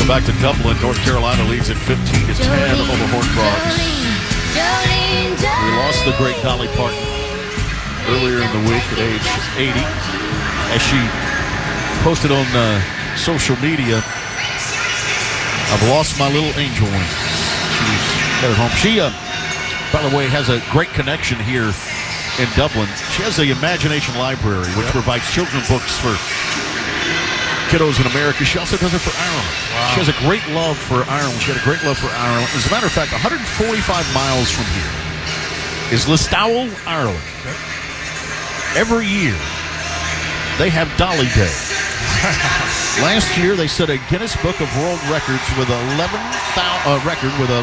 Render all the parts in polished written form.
Welcome back to Dublin. North Carolina leads at 15-10 over Horned Frogs. We lost the great Dolly Parton earlier in the week at age 80. As she posted on social media, I've lost my little angel wings. She's headed home. She, by the way, has a great connection here in Dublin. She has the Imagination Library, which provides children's books for kiddos in America. She also does it for Ireland. Wow. She has a great love for Ireland. She had a great love for Ireland. As a matter of fact, 145 miles from here is Listowel, Ireland. Okay. Every year, they have Dolly Day. Last year, they set a Guinness Book of World Records with 1,137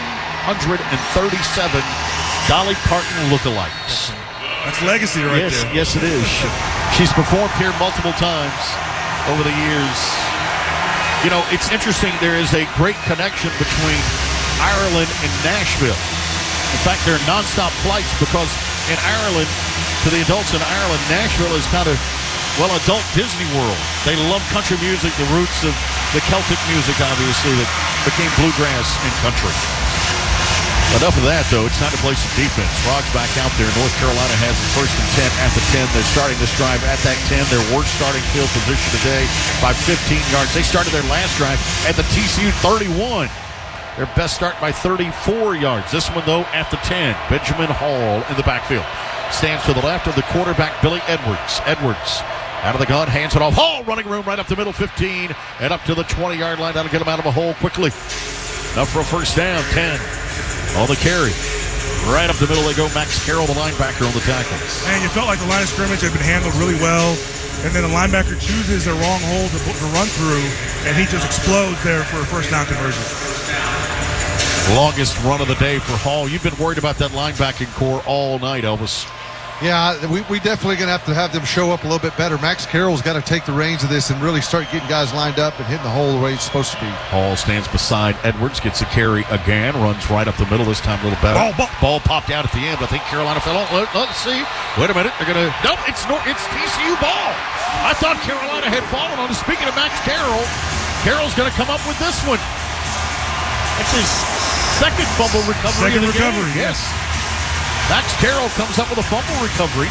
Dolly Parton lookalikes. That's legacy right there. Yes, it is. She's performed here multiple times over the years. You know, it's interesting. There is a great connection between Ireland and Nashville. In fact, there are nonstop flights because in Ireland, to the adults in Ireland, Nashville is kind of, well, adult Disney World. They love country music, the roots of the Celtic music, obviously, that became bluegrass and country. Enough of that, though. It's time to play some defense. Frogs back out there. North Carolina has it 1st and 10 at the 10. They're starting this drive at that 10. Their worst starting field position today by 15 yards. They started their last drive at the TCU 31. Their best start by 34 yards. This one, though, at the 10. Benjamin Hall in the backfield. Stands to the left of the quarterback, Billy Edwards. Edwards out of the gun, hands it off. Hall running room right up the middle, 15, and up to the 20-yard line. That'll get him out of a hole quickly. Enough for a first down, 10. On the carry. Right up the middle they go. Max Carroll, the linebacker, on the tackle. And you felt like the line of scrimmage had been handled really well. And then the linebacker chooses a wrong hole to run through, and he just explodes there for a first down conversion. Longest run of the day for Hall. You've been worried about that linebacking core all night, Elvis. Yeah, we definitely going to have them show up a little bit better. Max Carroll's got to take the reins of this and really start getting guys lined up and hitting the hole the way it's supposed to be. Hall stands beside Edwards, gets a carry again, runs right up the middle, this time a little better. Ball popped out at the end. I think Carolina fell on. Let's see. Wait a minute. They're going to. Nope, it's TCU ball. I thought Carolina had fallen on it. Speaking of Max Carroll, Carroll's going to come up with this one. It's his second fumble recovery. Second recovery, yes. Max Carroll comes up with a fumble recovery.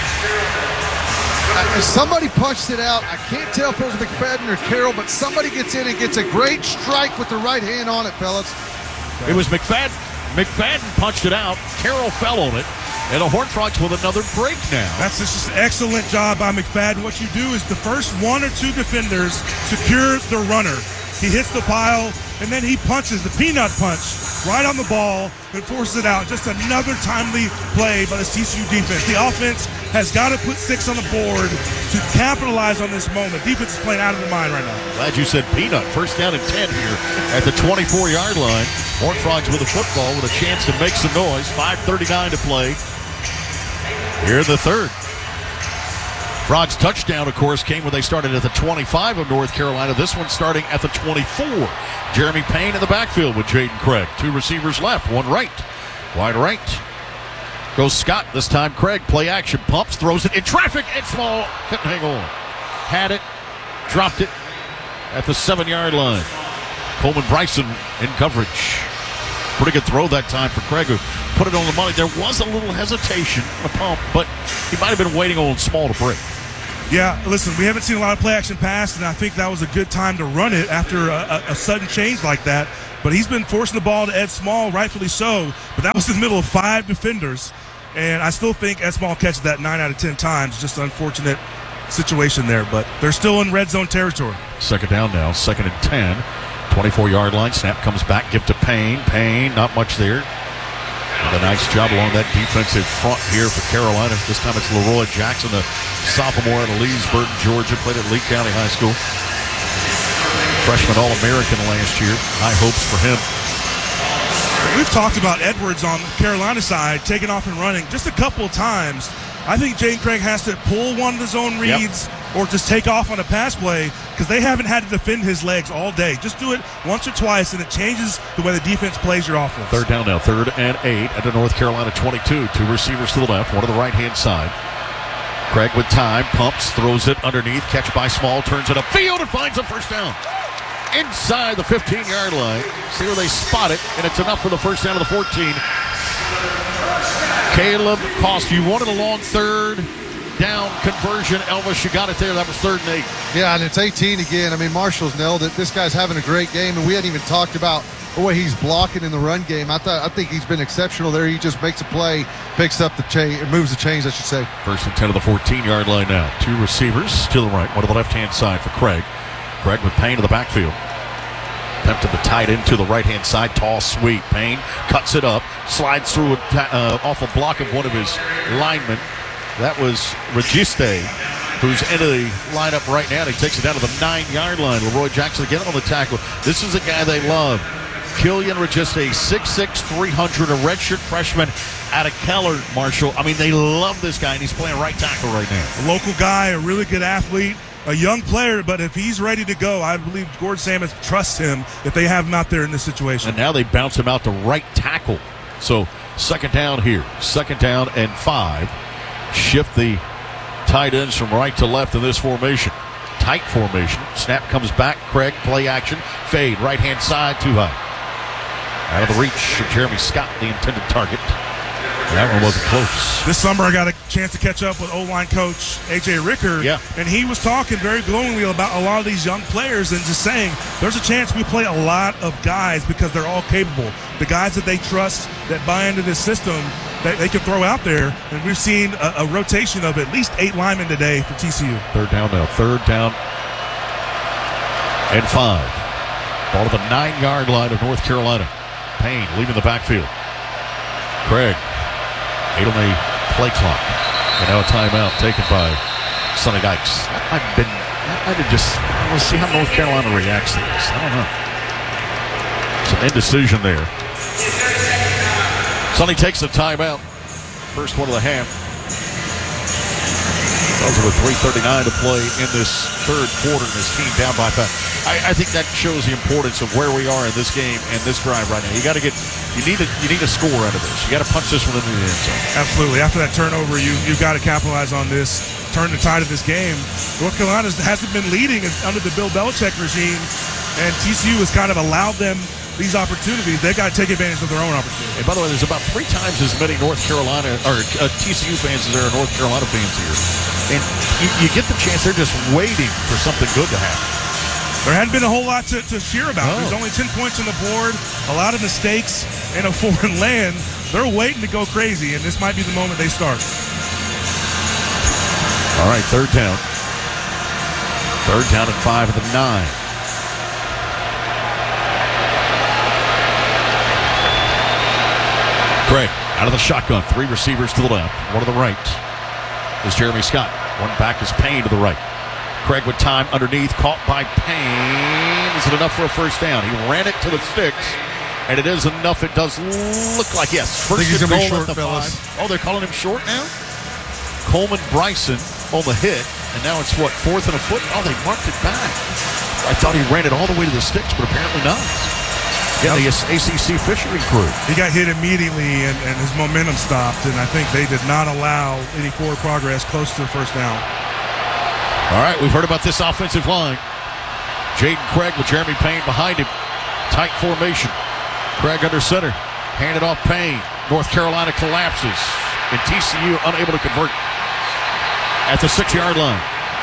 Somebody punched it out. I can't tell if it was McFadden or Carroll, but somebody gets in and gets a great strike with the right hand on it, fellas. It was McFadden. McFadden punched it out. Carroll fell on it. And the Horned Frogs with another break now. That's just an excellent job by McFadden. What you do is the first one or two defenders secure the runner. He hits the pile, and then he punches the peanut punch right on the ball and forces it out. Just another timely play by the TCU defense. The offense has got to put 6 on the board to capitalize on this moment. Defense is playing out of their mind right now. Glad you said peanut. First down and 10 here at the 24-yard line. Horned Frogs with the football with a chance to make some noise. 5:39 to play here in the third. Frogs' touchdown, of course, came when they started at the 25 of North Carolina. This one starting at the 24. Jeremy Payne in the backfield with Jaden Craig. 2 receivers left, 1 right. Wide right goes Scott. This time Craig, play action, pumps, throws it in traffic, and Small couldn't hang on. Had it, dropped it at the 7-yard line. Coleman Bryson in coverage. Pretty good throw that time for Craig, who put it on the money. There was a little hesitation, a pump, but he might have been waiting on Small to break. Yeah, listen, we haven't seen a lot of play-action pass, and I think that was a good time to run it after a sudden change like that. But he's been forcing the ball to Ed Small, rightfully so. But that was in the middle of 5 defenders, and I still think Ed Small catches that 9 out of 10 times. Just an unfortunate situation there, but they're still in red zone territory. Second down now, 2nd and 10. 24-yard line, snap comes back, give to Payne. Payne, not much there. And a nice job along that defensive front here for Carolina. This time it's Leroy Jackson, the sophomore out of Leesburg, Georgia, played at Lee County High School. Freshman All-American last year. High hopes for him. We've talked about Edwards on the Carolina side, taking off and running just a couple of times. I think Jaden Craig has to pull one of his own reads or just take off on a pass play because they haven't had to defend his legs all day. Just do it once or twice, and it changes the way the defense plays your offense. Third down now, 3rd and 8 at the North Carolina 22. 2 receivers to the left, 1 to the right-hand side. Craig with time, pumps, throws it underneath, catch by Small, turns it upfield and finds a first down. inside the 15-yard line. See where they spot it, and it's enough for the first down of the 14. Caleb Cost, you wanted a long third down conversion. Elvis, you got it there. That was 3rd and 8. Yeah, and it's 18 again. I mean, Marshall's nailed it. This guy's having a great game, and we hadn't even talked about the way he's blocking in the run game. I think he's been exceptional there. He just makes a play, picks up the chain, moves the chains, I should say. 1st and 10 of the 14-yard line now. 2 receivers to the right, one to the left-hand side for Craig. Craig with Payne to the backfield. Attempted the tight end to the right-hand side. Tall sweep. Payne cuts it up, slides through off a block of one of his linemen. That was Registe, who's into the lineup right now. He takes it down to the 9-yard line. Leroy Jackson again on the tackle. This is a guy they love. Killian Registe, 6'6", 300, a redshirt freshman out of Keller, Marshall. I mean, they love this guy, and he's playing right tackle right now. A local guy, a really good athlete, a young player, but if he's ready to go, I believe Gordon Sammons trusts him if they have him out there in this situation. And now they bounce him out to right tackle. So 2nd down here. 2nd down and 5. Shift the tight ends from right to left in this formation. Tight formation. Snap comes back. Craig, play action. Fade, right-hand side, too high. Out of the reach of Jeremy Scott, the intended target. That one wasn't close. This summer I got a chance to catch up with O-line coach A.J. Ricker, and he was talking very glowingly about a lot of these young players and just saying there's a chance we play a lot of guys because they're all capable. The guys that they trust, that buy into this system, that they can throw out there. And we've seen a rotation of at least 8 linemen today for TCU. 3rd down now. 3rd down and 5. Ball to the 9-yard line of North Carolina. Payne leaving the backfield. Craig. 8 on the play clock. And now a timeout taken by Sonny Dykes. I want to see how North Carolina reacts to this. I don't know. Some indecision there. Sonny takes a timeout. First one of the half. Those are with 3:39 to play in this 3rd quarter, and this team down by 5. I think that shows the importance of where we are in this game and this drive right now. You need a score out of this. You got to punch this one into the end zone. Absolutely. After that turnover, you've got to capitalize on this, turn the tide of this game. North Carolina hasn't been leading under the Bill Belichick regime, and TCU has kind of allowed them these opportunities. They got to take advantage of their own opportunity. And by the way, there's about 3 times as many North Carolina or TCU fans as there are North Carolina fans here. And you get the chance. They're just waiting for something good to happen. There hadn't been a whole lot to cheer about. There's only 10 points on the board, a lot of mistakes in a foreign land. They're waiting to go crazy, and this might be the moment they start. All right, 3rd down. 3rd down and 5 at the 9. Craig out of the shotgun. 3 receivers to the left. One to the right is Jeremy Scott. One back is Payne to the right. Craig with time underneath, caught by Payne. Is it enough for a first down? He ran it to the sticks, and it is enough. It does look like, yes. First and goal at the 5. Oh, they're calling him short now? Coleman Bryson on the hit, and now it's what, 4th and a foot? Oh, they marked it back. I thought he ran it all the way to the sticks, but apparently not. Yeah, the ACC fishery crew. He got hit immediately, and his momentum stopped, and I think they did not allow any forward progress close to the first down. All right, we've heard about this offensive line. Jaden Craig with Jeremy Payne behind him. Tight formation. Craig under center. Handed off Payne. North Carolina collapses, and TCU unable to convert at the 6-yard line.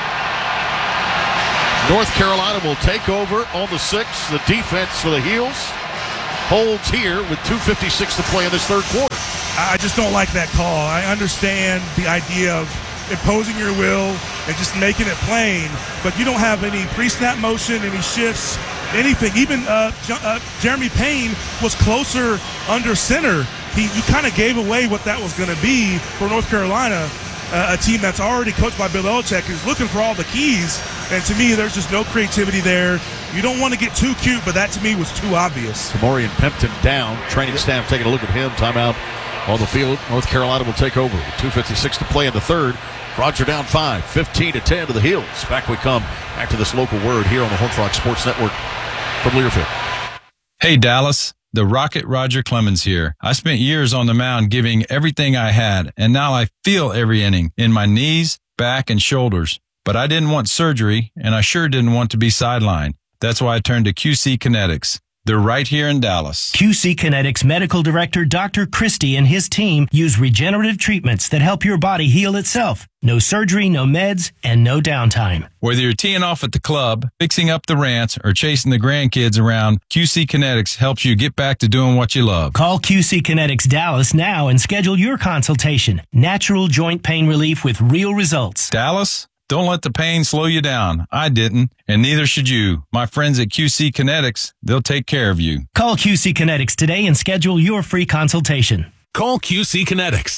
North Carolina will take over on the 6. The defense for the Heels holds here with 2:56 to play in this 3rd quarter. I just don't like that call. I understand the idea of imposing your will and just making it plain, but you don't have any pre-snap motion, any shifts, anything. Even Jeremy Payne was closer under center. You kind of gave away what that was going to be for North Carolina, a team that's already coached by Bill Belichick, is looking for all the keys. And to me, there's just no creativity there. You don't want to get too cute, but that to me was too obvious. Tamorian Pimpton down. Training staff taking a look at him. Timeout on the field. North Carolina will take over. 2:56 to play in the 3rd. Roger down 5, 15-10 to the Heels. Back we come after this local word here on the Horned Frog Sports Network from Learfield. Hey, Dallas. The Rocket Roger Clemens here. I spent years on the mound giving everything I had, and now I feel every inning in my knees, back, and shoulders. But I didn't want surgery, and I sure didn't want to be sidelined. That's why I turned to QC Kinetics. They're right here in Dallas. QC Kinetics Medical Director Dr. Christie and his team use regenerative treatments that help your body heal itself. No surgery, no meds, and no downtime. Whether you're teeing off at the club, fixing up the ranch, or chasing the grandkids around, QC Kinetics helps you get back to doing what you love. Call QC Kinetics Dallas now and schedule your consultation. Natural joint pain relief with real results. Dallas? Don't let the pain slow you down. I didn't, and neither should you. My friends at QC Kinetics, they'll take care of you. Call QC Kinetics today and schedule your free consultation. Call QC Kinetics,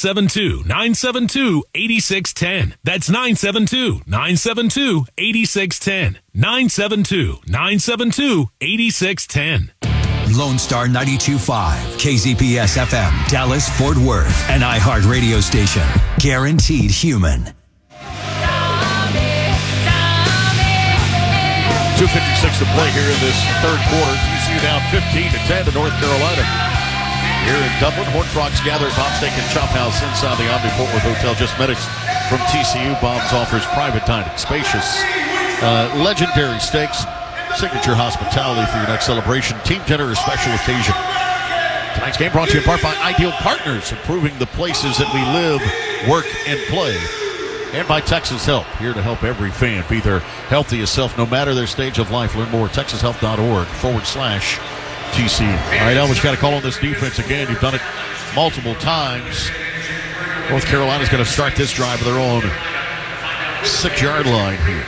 972-972-8610. That's 972-972-8610. 972-972-8610. Lone Star 92.5, KZPS FM, Dallas, Fort Worth, an iHeart radio station. Guaranteed human. 2:56 to play here in this third quarter. TCU down 15-10 to North Carolina. Here in Dublin, Horned Frogs gather at Bob's Steak and Chop House inside the Omni Fort Worth Hotel. Just minutes from TCU. Bob's offers private dining, spacious, legendary steaks, signature hospitality for your next celebration, team dinner, or special occasion. Tonight's game brought to you in part by Ideal Partners, improving the places that we live, work, and play. And by Texas Health, here to help every fan be their healthiest self, no matter their stage of life. Learn more at texashealth.org/TCU. All right, Elvis, got to call on this defense again. You've done it multiple times. North Carolina's going to start this drive at their own 6-yard line here.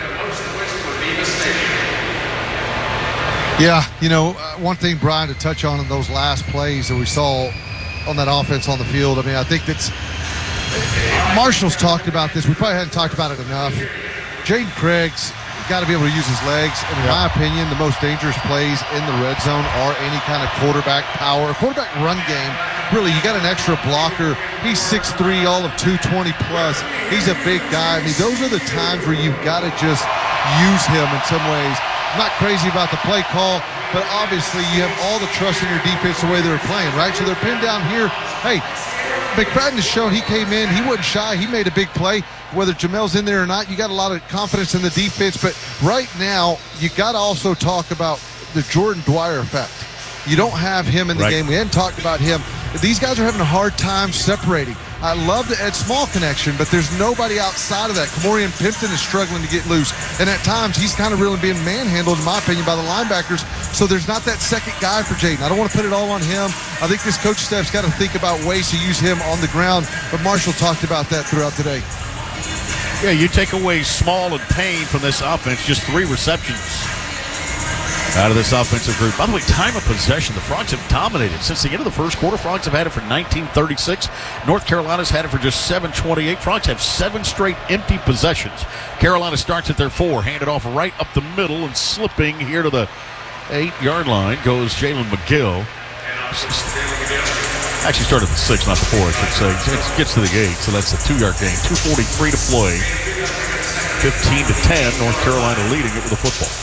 Yeah, one thing, Brian, to touch on in those last plays that we saw on that offense on the field, I mean, I think that's Marshall's talked about this. We probably hadn't talked about it enough. Jaden Craig's got to be able to use his legs. And in my opinion, the most dangerous plays in the red zone are any kind of quarterback power. Quarterback run game, really, you got an extra blocker. He's 6'3", all of 220 plus. He's a big guy. I mean, those are the times where you've got to just use him in some ways. I'm not crazy about the play call, but obviously you have all the trust in your defense the way they're playing, right? So they're pinned down here. Hey, McFadden has shown he came in, he wasn't shy, he made a big play. Whether Jamel's in there or not, you got a lot of confidence in the defense. But right now, you got to also talk about the Jordan Dwyer effect. You don't have him in the game. We hadn't talked about him. These guys are having a hard time separating. I love the Ed Small connection, but there's nobody outside of that. Kamorian Pimpton is struggling to get loose, and at times he's kind of really being manhandled, in my opinion, by the linebackers. So there's not that second guy for Jaden. I don't want to put it all on him. I think this coach staff's got to think about ways to use him on the ground, but Marshall talked about that throughout the day. Yeah, you take away Small and Payne from this offense, just 3 receptions out of this offensive group. By the way, time of possession, the Frogs have dominated. Since the end of the first quarter, Frogs have had it for 19:36. North Carolina's had it for just 7:28. Frogs have 7 straight empty possessions. Carolina starts at their 4, handed off right up the middle, and slipping here to the 8-yard line goes Jalen McGill. Actually started at the 6, not the 4, I should say. It gets to the 8, so that's a 2-yard gain. 2:43 to play. 15-10, North Carolina leading it with the football.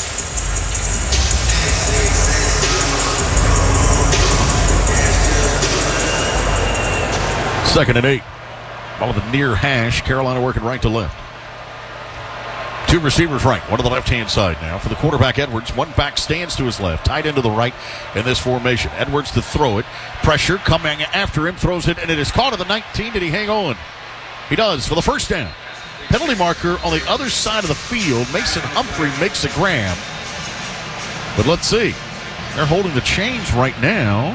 Second and 8. Ball with the near hash. Carolina working right to left. 2 receivers right. One to the left-hand side now for the quarterback, Edwards. One back stands to his left. Tight end to the right in this formation. Edwards to throw it. Pressure coming after him. Throws it, and it is caught at the 19. Did he hang on? He does for the first down. Penalty marker on the other side of the field. Mason Humphrey makes a grab. But let's see. They're holding the chains right now.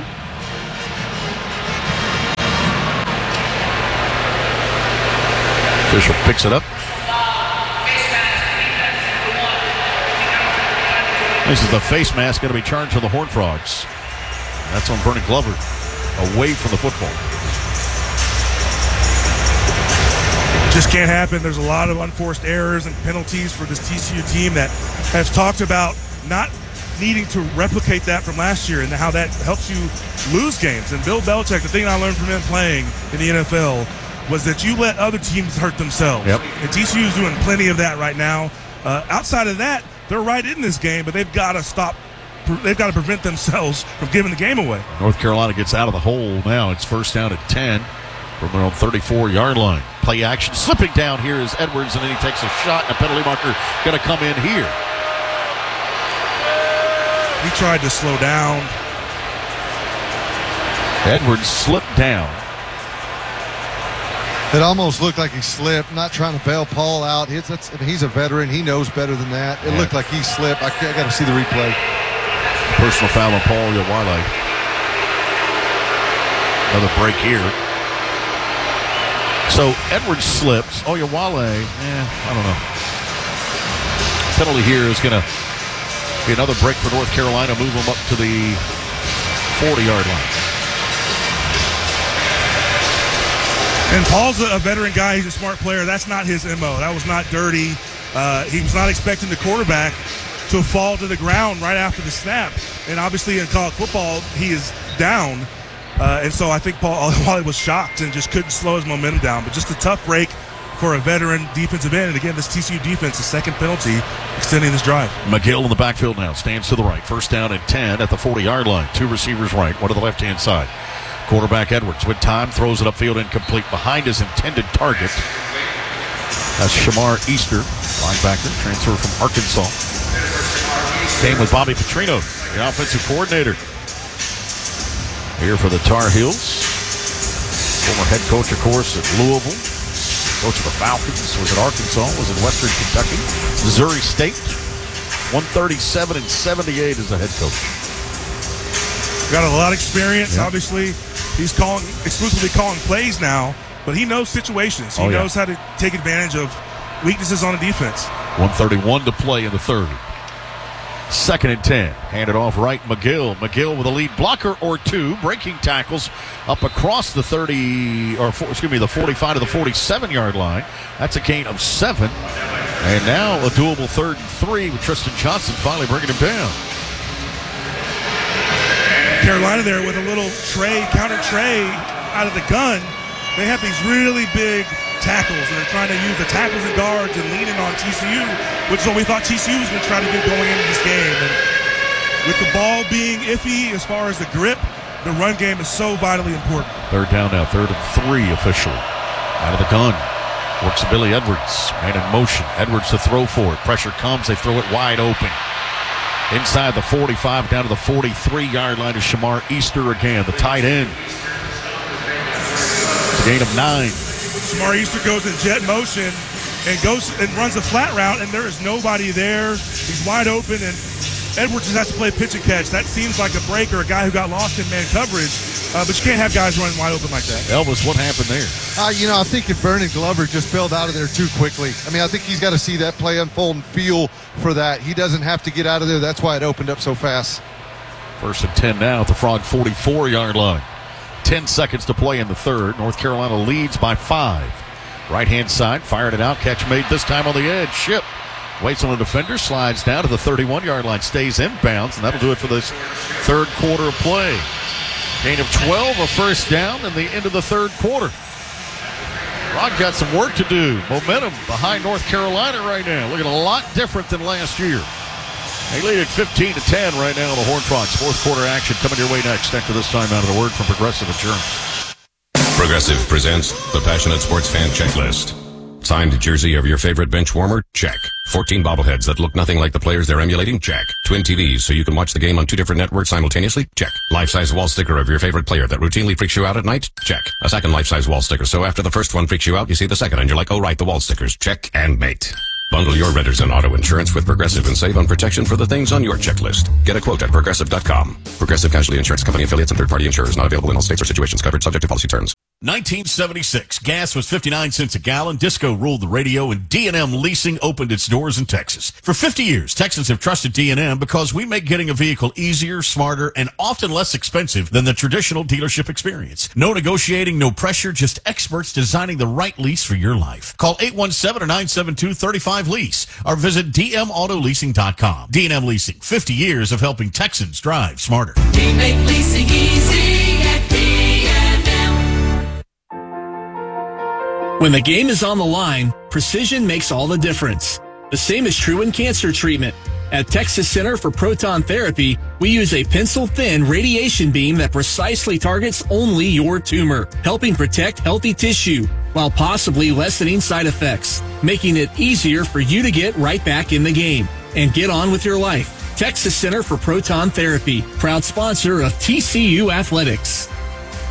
Official picks it up. This is the face mask going to be charged for the Horned Frogs. That's on Vernon Glover, away from the football. Just can't happen. There's a lot of unforced errors and penalties for this TCU team that has talked about not needing to replicate that from last year and how that helps you lose games. And Bill Belichick, the thing I learned from him playing in the NFL was that you let other teams hurt themselves. Yep. And TCU is doing plenty of that right now. Outside of that, they're right in this game, but they've got to stop. They've got to prevent themselves from giving the game away. North Carolina gets out of the hole now. It's first down at 10 from their own 34-yard line. Play action. Slipping down here is Edwards, and then he takes a shot, and a penalty marker going to come in here. tried to slow down. Edwards slipped down. It almost looked like he slipped, not trying to bail Paul out. He's a veteran. He knows better than that. It looked like he slipped. I got to see the replay. Personal foul on Paul Oyewale. Another break here. So Edwards slips. Oyewale, I don't know. Penalty here is going to be another break for North Carolina. Move them up to the 40-yard line. And Paul's a veteran guy. He's a smart player. That's not his MO. That was not dirty. He was not expecting the quarterback to fall to the ground right after the snap. And obviously in college football, he is down. And so I think Paul Oyewale was shocked and just couldn't slow his momentum down. But just a tough break for a veteran defensive end. And again, this TCU defense, the second penalty, extending this drive. McGill in the backfield now. Stands to the right. First down and 10 at the 40-yard line. Two receivers right, one to the left-hand side. Quarterback Edwards with time, throws it upfield incomplete behind his intended target. That's Shamar Easter, linebacker, transfer from Arkansas. Came with Bobby Petrino, the offensive coordinator. Here for the Tar Heels. Former head coach, of course, at Louisville. Coach of the Falcons, was at Arkansas, was in Western Kentucky. Missouri State, 137-78 as a head coach. Got a lot of experience, obviously. He's exclusively calling plays now, but he knows situations. He knows how to take advantage of weaknesses on a defense. 1:31 to play in the third. Second and 10. Handed off right, McGill. McGill with a lead blocker or two. Breaking tackles up across the the 45 to the 47-yard line. That's a gain of 7. And now a doable 3rd and 3 with Tristan Johnson finally bringing him down. Carolina there with a little counter tray out of the gun. They have these really big tackles, and they're trying to use the tackles and guards and leaning on TCU, which is what we thought TCU was going to try to do going into this game. And with the ball being iffy as far as the grip, the run game is so vitally important. Third down now, 3rd and 3 officially. Out of the gun. Works Billy Edwards. Man in motion. Edwards to throw for it. Pressure comes. They throw it wide open. Inside the 45, down to the 43-yard line is Shamar Easter again, the tight end. It's a gain of 9. Shamar Easter goes in jet motion and goes and runs a flat route, and there is nobody there. He's wide open, and Edwards just has to play pitch and catch. That seems like a break or a guy who got lost in man coverage, but you can't have guys running wide open like that. Elvis, what happened there? I think if Vernon Glover just bailed out of there too quickly. I mean, I think he's got to see that play unfold and feel for that. He doesn't have to get out of there. That's why it opened up so fast. 1st and 10 now at the Frog 44-yard line. 10 seconds to play in the third. North Carolina leads by 5. Right-hand side, fired it out. Catch made this time on the edge. Ship waits on a defender, slides down to the 31-yard line, stays inbounds, and that'll do it for this third quarter of play. Gain of 12, a first down, and the end of the third quarter. Frog got some work to do. Momentum behind North Carolina right now. Looking a lot different than last year. They lead at 15-10 right now on the Horned Frogs. Fourth quarter action coming your way next. After this time out of the word from Progressive Insurance. Progressive presents the Passionate Sports Fan Checklist. Signed jersey of your favorite bench warmer? Check. 14 bobbleheads that look nothing like the players they're emulating? Check. Twin TVs so you can watch the game on 2 different networks simultaneously? Check. Life-size wall sticker of your favorite player that routinely freaks you out at night? Check. A second life-size wall sticker so after the first one freaks you out, you see the second and you're like, oh right, the wall stickers. Check and mate. Bundle your renters and auto insurance with Progressive and save on protection for the things on your checklist. Get a quote at Progressive.com. Progressive Casualty Insurance Company affiliates and third-party insurers not available in all states or situations covered subject to policy terms. 1976, gas was 59 cents a gallon, disco ruled the radio, and D&M Leasing opened its doors in Texas. For 50 years, Texans have trusted D&M because we make getting a vehicle easier, smarter, and often less expensive than the traditional dealership experience. No negotiating, no pressure, just experts designing the right lease for your life. Call 817-972-35-LEASE or visit dmautoleasing.com. D&M Leasing, 50 years of helping Texans drive smarter. We make leasing easy at D&M. When the game is on the line, precision makes all the difference. The same is true in cancer treatment. At Texas Center for Proton Therapy, we use a pencil-thin radiation beam that precisely targets only your tumor, helping protect healthy tissue while possibly lessening side effects, making it easier for you to get right back in the game and get on with your life. Texas Center for Proton Therapy, proud sponsor of TCU Athletics.